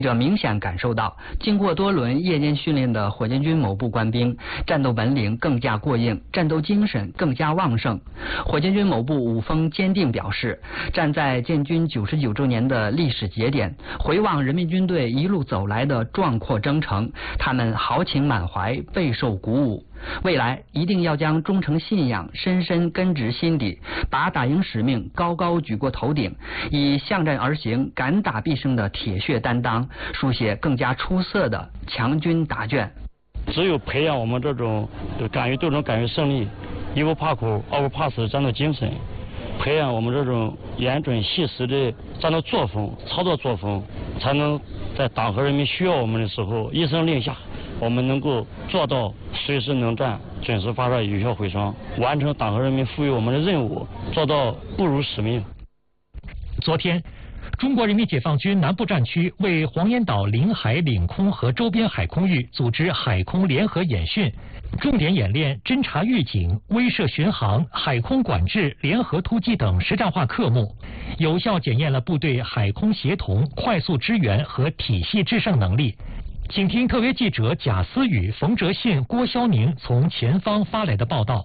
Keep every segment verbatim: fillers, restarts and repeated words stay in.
记者明显感受到，经过多轮夜间训练的火箭军某部官兵，战斗本领更加过硬，战斗精神更加旺盛。火箭军某部武锋坚定表示，站在建军九十九周年的历史节点，回望人民军队一路走来的壮阔征程，他们豪情满怀，备受鼓舞。未来一定要将忠诚信仰深深根植心底，把打赢使命高高举过头顶，以向战而行、敢打必胜的铁血担当，书写更加出色的强军答卷。 只有培养我们这种敢于斗争、敢于胜利、一不怕苦、二不怕死的战斗精神，培养我们这种严准细实的战斗作风、操作作风，才能在党和人民需要我们的时候一声令下，我们能够做到随时能战、准时发射、有效毁伤，完成党和人民赋予我们的任务，做到不辱使命。 昨天，中国人民解放军南部战区为黄岩岛领海、领空和周边海空域组织海空联合演训，重点演练侦察预警、威慑巡航、海空管制、联合突击等实战化科目，有效检验了部队海空协同、快速支援和体系制胜能力。请听特约记者贾思雨、冯哲信、郭肖宁从前方发来的报道。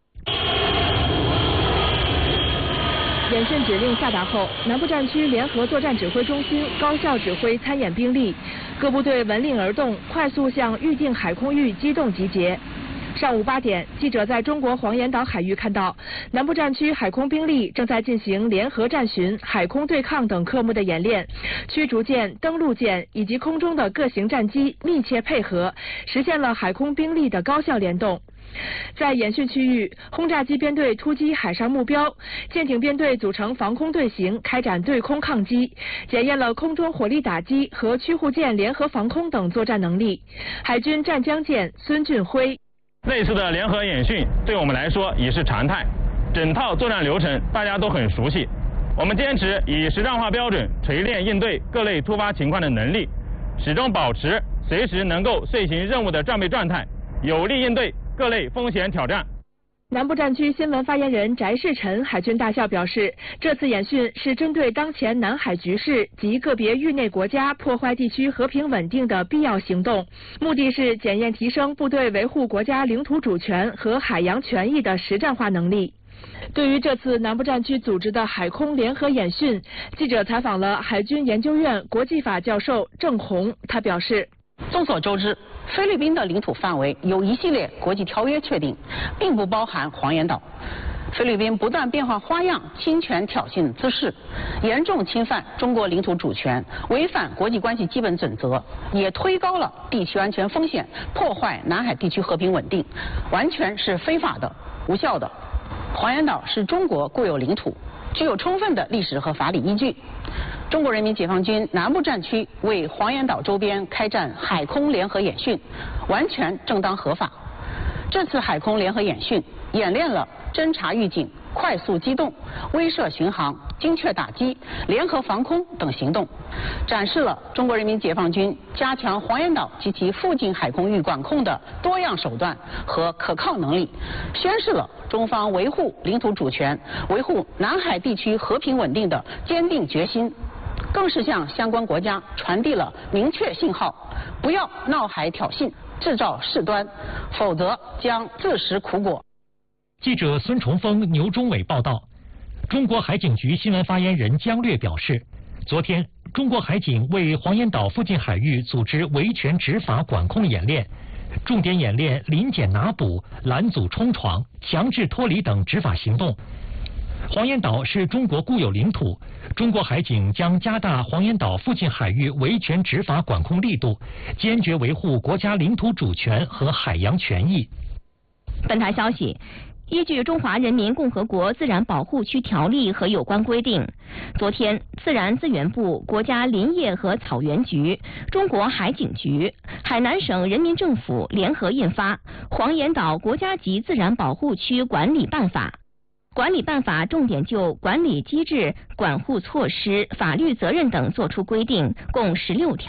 演训指令下达后，南部战区联合作战指挥中心高效指挥参演兵力，各部队闻令而动，快速向预定海空域机动集结。上午八点，记者在中国黄岩岛海域看到，南部战区海空兵力正在进行联合战巡、海空对抗等科目的演练，驱逐舰、登陆舰以及空中的各型战机密切配合，实现了海空兵力的高效联动。在演训区域，轰炸机编队突击海上目标，舰艇编队组成防空队形，开展对空抗击，检验了空中火力打击和驱护舰联合防空等作战能力。海军湛江舰孙俊辉。 类似的联合演训对我们来说已是常态，整套作战流程大家都很熟悉。我们坚持以实战化标准锤炼应对各类突发情况的能力，始终保持随时能够遂行任务的战备状态，有力应对各类风险挑战。 南部战区新闻发言人翟世臣海军大校表示，这次演训是针对当前南海局势及个别域内国家破坏地区和平稳定的必要行动，目的是检验提升部队维护国家领土主权和海洋权益的实战化能力。对于这次南部战区组织的海空联合演训，记者采访了海军研究院国际法教授郑红，他表示， 众所周知，菲律宾的领土范围有一系列国际条约确定，并不包含黄岩岛。菲律宾不断变换花样、侵权挑衅滋事，严重侵犯中国领土主权，违反国际关系基本准则，也推高了地区安全风险，破坏南海地区和平稳定，完全是非法的、无效的。黄岩岛是中国固有领土，具有充分的历史和法理依据。中国人民解放军南部战区为黄岩岛周边开展海空联合演训，完全正当合法。这次海空联合演训演练了侦察预警、快速机动、威慑巡航、精确打击、联合防空等行动，展示了中国人民解放军加强黄岩岛及其附近海空域管控的多样手段和可靠能力，宣示了中方维护领土主权、维护南海地区和平稳定的坚定决心，更是向相关国家传递了明确信号：不要闹海挑衅、制造事端，否则将自食苦果。 记者孙崇峰、牛忠伟报道。中国海警局新闻发言人姜略表示，昨天中国海警为黄岩岛附近海域组织维权执法管控演练，重点演练临检拿捕、拦阻冲闯、强制脱离等执法行动。黄岩岛是中国固有领土，中国海警将加大黄岩岛附近海域维权执法管控力度，坚决维护国家领土主权和海洋权益。 本台消息，依据《中华人民共和国自然保护区条例》和有关规定，昨天，自然资源部、国家林业和草原局、中国海警局、海南省人民政府联合印发《黄岩岛国家级自然保护区管理办法》。管理办法重点就管理机制、管护措施、法律责任等作出规定，共十六条。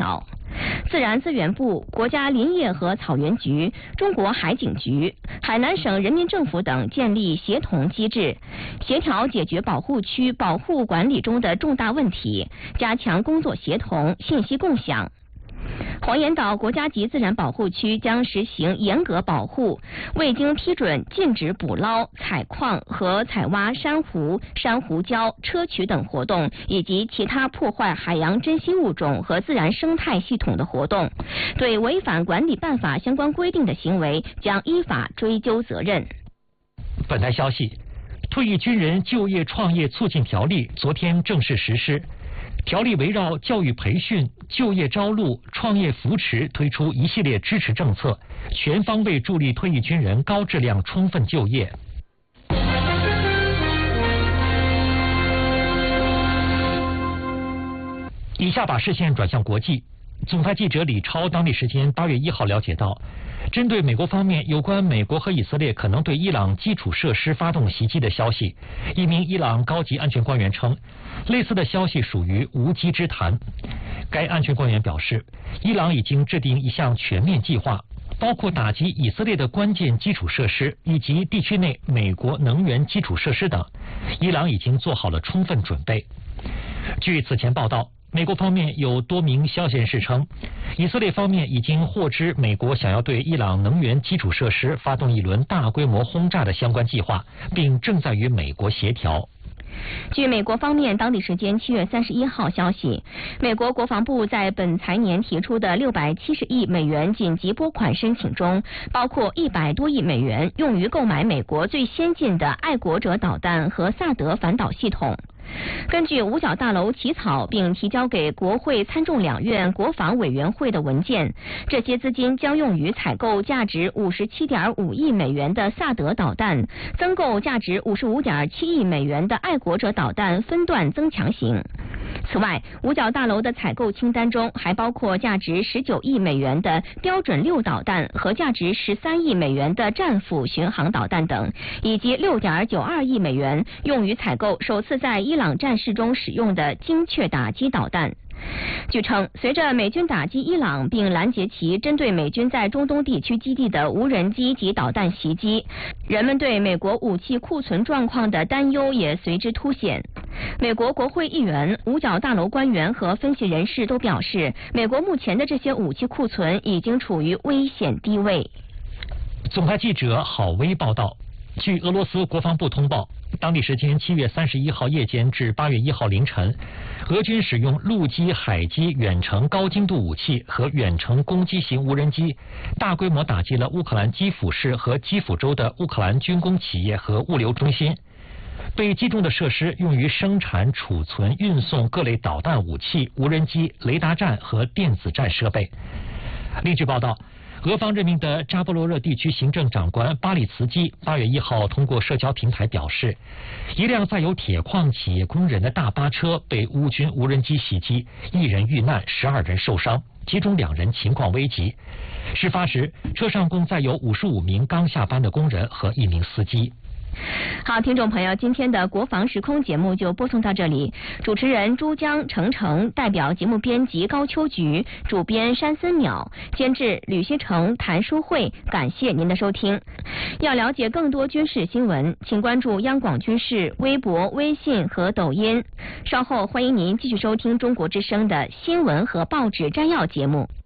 自然资源部、国家林业和草原局、中国海警局、海南省人民政府等建立协同机制，协调解决保护区保护管理中的重大问题，加强工作协同、信息共享。黄岩岛国家级自然保护区将实行严格保护，未经批准禁止捕捞、采矿和采挖珊瑚、珊瑚礁、砗磲等活动，以及其他破坏海洋珍稀物种和自然生态系统的活动。对违反管理办法相关规定的行为，将依法追究责任。 本台消息，退役军人就业创业促进条例昨天正式实施。条例围绕教育培训、就业招录、创业扶持推出一系列支持政策，全方位助力退役军人高质量充分就业。以下把视线转向国际。总台记者李超当地时间八月一号了解到，针对美国方面有关美国和以色列可能对伊朗基础设施发动袭击的消息，一名伊朗高级安全官员称，类似的消息属于无稽之谈。该安全官员表示，伊朗已经制定一项全面计划，包括打击以色列的关键基础设施以及地区内美国能源基础设施等，伊朗已经做好了充分准备。据此前报道，美国方面有多名消息人士称，以色列方面已经获知美国想要对伊朗能源基础设施发动一轮大规模轰炸的相关计划，并正在与美国协调。 据美国方面当地时间七月三十一号消息，美国国防部在本财年提出的六百七十亿美元紧急拨款申请中，包括一百多亿美元用于购买美国最先进的爱国者导弹和萨德反导系统。根据五角大楼起草并提交给国会参众两院国防委员会的文件，这些资金将用于采购价值五十七点五亿美元的萨德导弹，增购价值五十五点七亿美元的爱国者导弹分段增强型。此外，五角大楼的采购清单中还包括价值十九亿美元的标准六导弹和价值十三亿美元的战斧巡航导弹等，以及六点九二亿美元用于采购首次在伊朗战事中使用的精确打击导弹。据称，随着美军打击伊朗并拦截其针对美军在中东地区基地的无人机及导弹袭击，人们对美国武器库存状况的担忧也随之凸显。美国国会议员、五角大楼官员和分析人士都表示，美国目前的这些武器库存已经处于危险低位。 总台记者郝威报道，据俄罗斯国防部通报，当地时间七月三十一号夜间至八月一号凌晨，俄军使用陆基、海基远程高精度武器和远程攻击型无人机，大规模打击了乌克兰基辅市和基辅州的乌克兰军工企业和物流中心。被击中的设施用于生产、储存、运送各类导弹武器、无人机、雷达站和电子战设备。另据报道，俄方任命的扎波罗热地区行政长官巴里茨基八月一号通过社交平台表示，一辆载有铁矿企业工人的大巴车被乌军无人机袭击，一人遇难，十二人受伤，其中两人情况危急。事发时，车上共载有五十五名刚下班的工人和一名司机。 好，听众朋友，今天的国防时空节目就播送到这里。主持人珠江、程程，代表节目编辑高秋菊，主编山森淼，监制吕希成、谭淑慧。感谢您的收听。要了解更多军事新闻，请关注央广军事微博、微信和抖音。稍后欢迎您继续收听中国之声的新闻和报纸摘要节目。